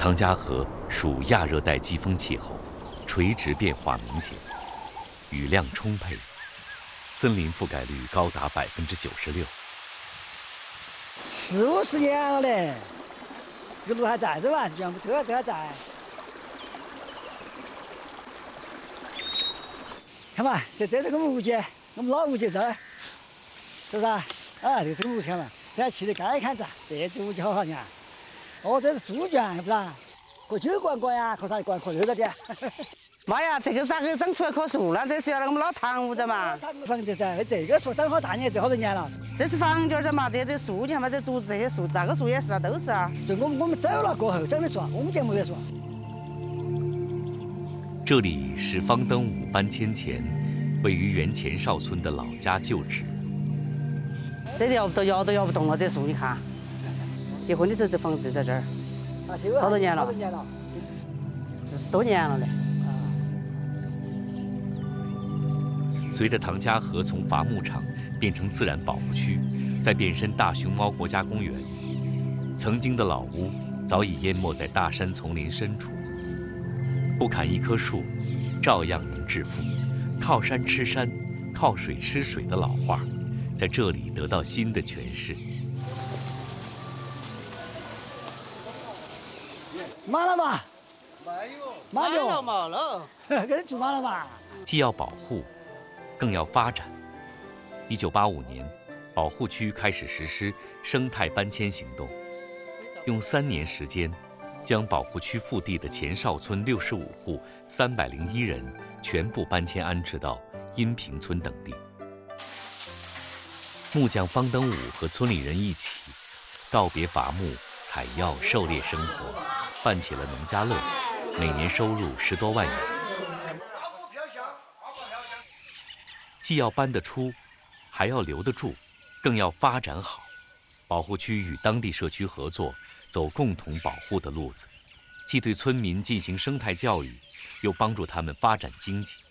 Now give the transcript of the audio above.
唐家河属亚热带季风气候，垂直变化明显，雨量充沛，森林覆盖率高达96%。 40-50年了嘞，这个路还在着吧？这还在。看嘛，这是我们屋姐，我们老屋姐这儿，是不是啊？啊，这个屋看嘛，这还砌得该看着，这只屋姐好好看。哦，这是猪圈，是不是啊？喝酒灌呀，喝啥灌？喝热的点。 妈呀，这个咋个长出来棵树了？这是原来我们老堂屋的嘛。 房子噻，这个树长好大年，这好多年了。 这是房角的嘛，这树你看嘛，这竹子这些树，那个树也是啊，都是啊。 就我们走了过后长的树，我们节目也说。 这里是方登武搬迁前位于原前哨村的老家旧址。 这摇不动了，这树你看。结婚的时候这房子就在这儿，好多年了，40多年了嘞。 随着唐家河从伐木场变成自然保护区，再变身大熊猫国家公园，曾经的老屋早已淹没在大山丛林深处。不砍一棵树，照样能致富。靠山吃山，靠水吃水的老话，在这里得到新的诠释。 麻了吧？ 没有，没了。 给你做麻了吧？ 既要保护，更要发展。1985年，保护区开始实施生态搬迁行动，用3年时间，将保护区腹地的前哨村65户301人全部搬迁安置到阴平村等地。木匠方登武和村里人一起告别伐木、采药、狩猎生活，办起了农家乐，每年收入10多万元。既要搬得出，还要留得住，更要发展好。保护区与当地社区合作，走共同保护的路子，既对村民进行生态教育，又帮助他们发展经济。